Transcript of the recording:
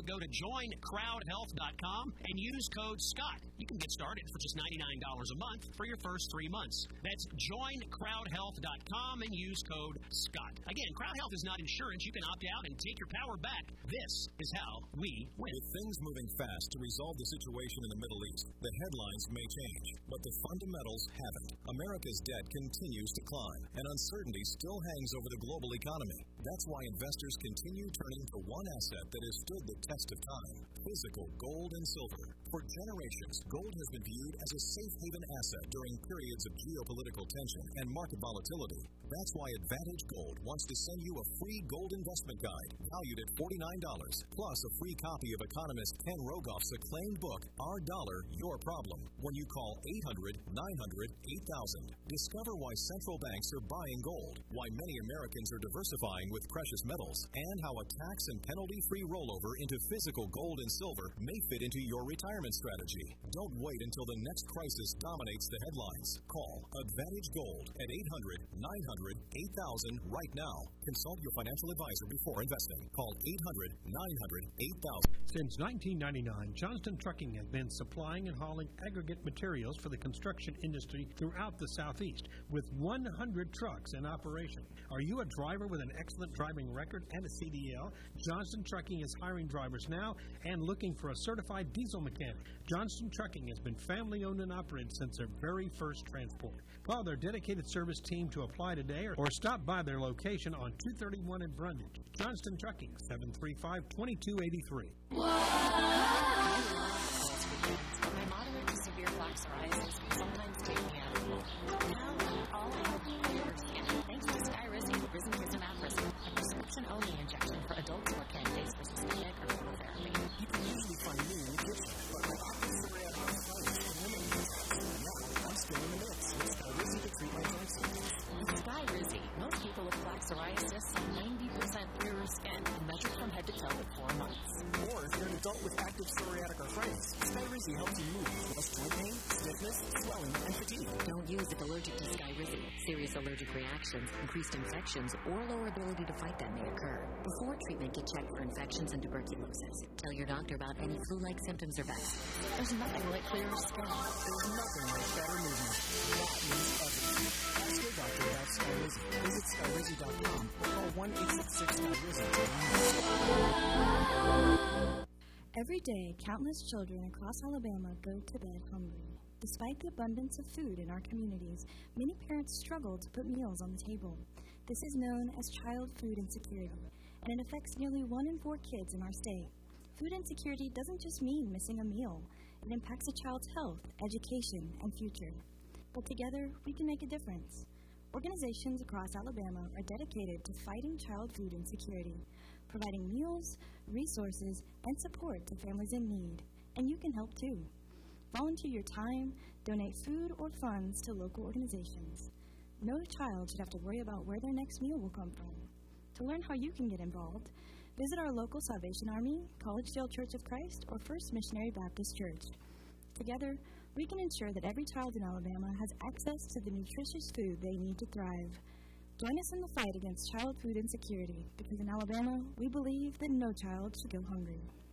Go to joincrowdhealth.com and use code SCOTT. You can get started for just $99 a month for your first 3 months. That's joincrowdhealth.com and use code SCOTT. Again, Crowd Health is not insurance. You can opt out and take your power back. This is how we win. With things moving fast to resolve the situation in the Middle East, the headlines may change, but the fundamentals haven't. America's debt continues to climb, and uncertainty still hangs over the global economy. That's why investors continue turning to one asset that has stood the test of time: physical gold and silver. For generations, gold has been viewed as a safe haven asset during periods of geopolitical tension and market volatility. That's why Advantage Gold wants to send you a free gold investment guide valued at $49, plus a free copy of economist Ken Rogoff's acclaimed book, Our Dollar, Your Problem, when you call 800-900-8000. Discover why central banks are buying gold, why many Americans are diversifying with precious metals, and how a tax and penalty-free rollover into physical gold and silver may fit into your retirement strategy. Don't wait until the next crisis dominates the headlines. Call Advantage Gold at 800-900-8000 right now. Consult your financial advisor before investing. Call 800-900-8000. Since 1999, Johnston Trucking has been supplying and hauling aggregate materials for the construction industry throughout the Southeast with 100 trucks in operation. Are you a driver with an excellent driving record and a CDL? Johnston Trucking is hiring drivers now and looking for a certified diesel mechanic. Johnston Trucking has been family-owned and operated since their very first transport. Call their dedicated service team to apply today or stop by their location on 231 in Brundage. Johnston Trucking, 735-2283. My moderate to severe plaque psoriasis can sometimes take me out of the world. Now, all I have clear skin. Thanks to Skyrizi, Risankizumab Risi, a prescription-only injection for adults who are candidates for systemic or chemotherapy. You can usually find me in the kitchen, but my office psoriatic arthritis can limit me. Now, I'm still in the mix with Skyrizi to treat my joints. With Skyrizi, most people with plaque psoriasis have 90% clearer skin and measured from head to toe in 4 months. Or if you're an adult with active psoriatic arthritis, Skyrizi helps you move with less joint pain, stiffness, swelling, and fatigue. Don't use if allergic to Skyrizi. Serious allergic reactions, increased infections, or lower ability to fight them may occur. Before treatment, get checked for infections and tuberculosis. Tell your doctor about any flu-like symptoms or vaccines. There's nothing like clearer skin. There's nothing like better movement. That means everything. Ask your doctor about Skyrizi. Visit Skyrizi.com or call 1-866-SKYRIZI. Every day, countless children across Alabama go to bed hungry. Despite the abundance of food in our communities, many parents struggle to put meals on the table. This is known as child food insecurity, and it affects nearly 1 in 4 kids in our state. Food insecurity doesn't just mean missing a meal. It impacts a child's health, education, and future. But together, we can make a difference. Organizations across Alabama are dedicated to fighting child food insecurity, providing meals, resources, and support to families in need. And you can help too. Volunteer your time, donate food or funds to local organizations. No child should have to worry about where their next meal will come from. To learn how you can get involved, visit our local Salvation Army, Collegedale Church of Christ, or First Missionary Baptist Church. Together, we can ensure that every child in Alabama has access to the nutritious food they need to thrive. Join us in the fight against child food insecurity, because in Alabama, we believe that no child should go hungry.